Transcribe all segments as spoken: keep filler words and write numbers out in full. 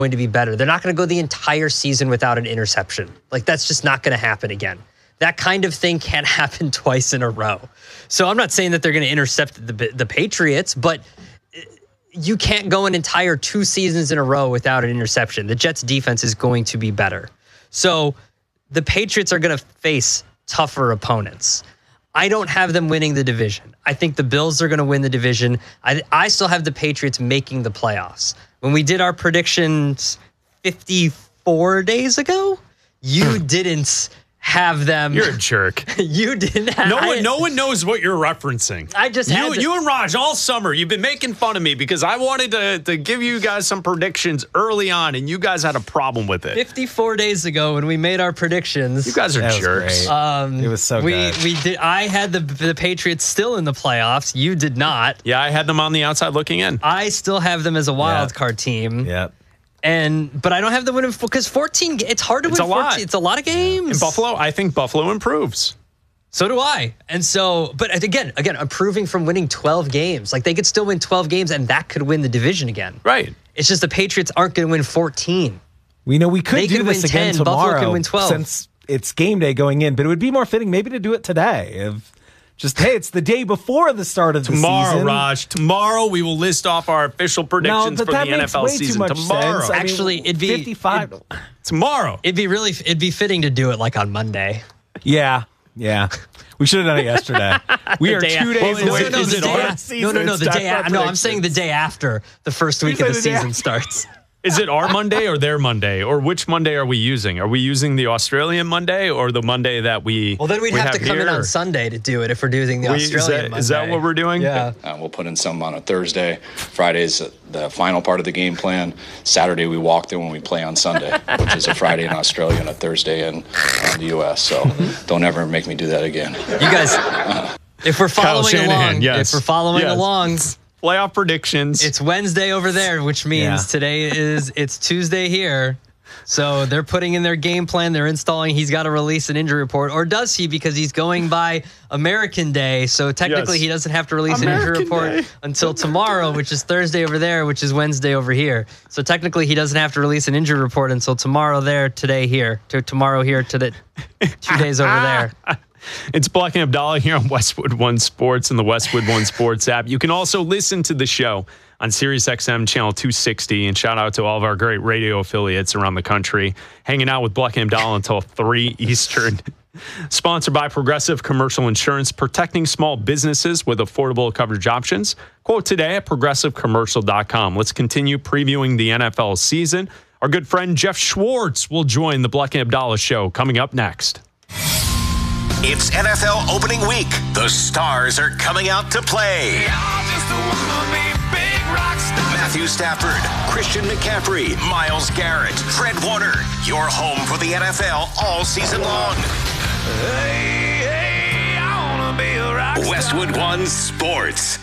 going to be better. They're not going to go the entire season without an interception. Like, that's just not going to happen again. That kind of thing can't happen twice in a row. So I'm not saying that they're going to intercept the, the Patriots, but you can't go an entire two seasons in a row without an interception. The Jets defense is going to be better. So the Patriots are going to face tougher opponents. I don't have them winning the division. I think the Bills are going to win the division. I, I still have the Patriots making the playoffs. When we did our predictions fifty-four days ago, you didn't have them. You're a jerk. You didn't have No one, no one knows what you're referencing. I just you, had to, you and Raj all summer, you've been making fun of me because I wanted to, to give you guys some predictions early on, and you guys had a problem with it. fifty-four days ago when we made our predictions. You guys are That was jerks. great. Um, It was so we, good. We did. I had the, the Patriots still in the playoffs. You did not. Yeah, I had them on the outside looking in. I still have them as a wild Yeah. card team. Yep. And but I don't have the win because fourteen. It's hard to It's win. a lot. fourteen. It's a lot of games. In Buffalo, I think Buffalo improves. So do I. And so, but again, again, improving from winning twelve games. Like they could still win twelve games, and that could win the division again. Right. It's just the Patriots aren't going to win fourteen. We know we could They do could this win again ten, Buffalo tomorrow could win twelve. since it's game day going in, but it would be more fitting maybe to do it today. If just, hey, it's the day before the start of the Tomorrow, season. Raj. Tomorrow we will list off our official predictions but for that the makes N F L way too season. much Tomorrow. sense. I mean, Actually, it'd be- fifty-five. it- Tomorrow. It'd be really, it'd be fitting to do it like on Monday. yeah, yeah. We should have done it yesterday. We are day two a- days Well, away no, no, from the the day start a- of the No, no, season. no. The It's day. time A- for no, I'm saying the predictions. day after the first week You of the said the day season after. starts. Is it our Monday or their Monday? Or which Monday are we using? Are we using the Australian Monday or the Monday that we Well, then we'd we have, to come here? in on Sunday to do it if we're doing the We- is Australian that- Monday. is that what we're doing? Yeah. Uh, we'll put in some on a Thursday. Friday's the final part of the game plan. Saturday we walk through when we play on Sunday, which is a Friday in Australia and a Thursday in, in the U S. So don't ever make me do that again. You guys, if we're Kyle following Shanahan, along, yes. if we're following Yes. along, Playoff predictions. it's Wednesday over there, which means Yeah. today is it's Tuesday here. So they're putting in their game plan. They're installing. He's got to release an injury report, or does he? Because he's going by American Day. So technically, Yes. he doesn't have to release American an injury report Day. until tomorrow, which is Thursday over there, which is Wednesday over here. So technically, he doesn't have to release an injury report until tomorrow there, today here, to tomorrow here, to the two days over there. It's Black and Abdallah here on Westwood One Sports and the Westwood One Sports app. You can also listen to the show on Sirius X M channel two sixty. And shout out to all of our great radio affiliates around the country. Hanging out with Black and Abdallah until three Eastern. Sponsored by Progressive Commercial Insurance, protecting small businesses with affordable coverage options. Quote today at progressive commercial dot com. Let's continue previewing the N F L season. Our good friend Jeff Schwartz will join the Black and Abdallah show coming up next. It's N F L opening week. The stars are coming out to play. Matthew Stafford, Christian McCaffrey, Myles Garrett, Fred Warner. Your home for the N F L all season long. Hey, hey, I wanna be a rock star. Westwood One Sports.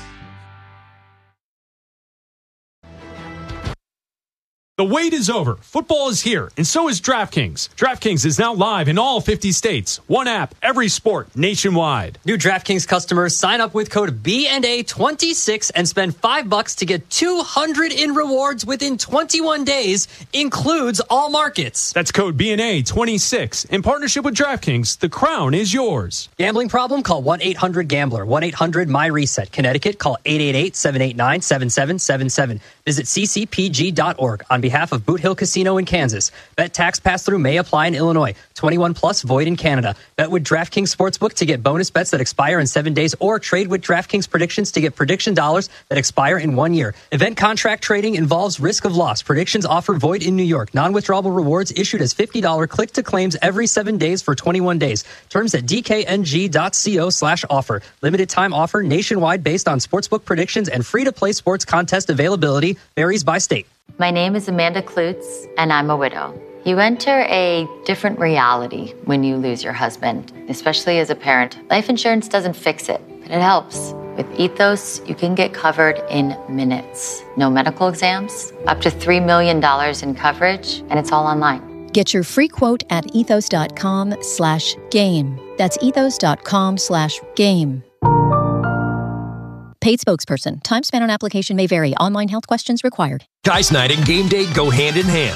The wait is over. Football is here, and so is DraftKings. DraftKings is now live in all fifty states. One app, every sport, nationwide. New DraftKings customers sign up with code B N A twenty-six and spend five bucks to get two hundred in rewards within twenty-one days. Includes all markets. That's code B N A twenty-six. In partnership with DraftKings, the crown is yours. Gambling problem? Call one eight hundred gambler. one eight hundred my reset. Connecticut, call eight eight eight, seven eight nine, seven seven seven seven. Visit c c p g dot org. On behalf of Boot Hill Casino in Kansas. Bet tax pass-through may apply in Illinois. twenty-one plus void in Canada. Bet with DraftKings Sportsbook to get bonus bets that expire in seven days or trade with DraftKings Predictions to get prediction dollars that expire in one year. Event contract trading involves risk of loss. Predictions offer void in New York. Non-withdrawable rewards issued as fifty dollars click-to-claims every seven days for twenty-one days. Terms at d k n g dot co slash offer. Limited time offer nationwide based on sportsbook predictions and free-to-play sports contest availability varies by state. My name is Amanda Klutz, and I'm a widow. You enter a different reality when you lose your husband, especially as a parent. Life insurance doesn't fix it, but it helps. With Ethos, you can get covered in minutes. No medical exams, up to three million dollars in coverage, and it's all online. Get your free quote at ethos.com slash game. That's ethos.com slash game. Paid spokesperson. Time spent on application may vary. Online health questions required. Guys Night and game day go hand in hand.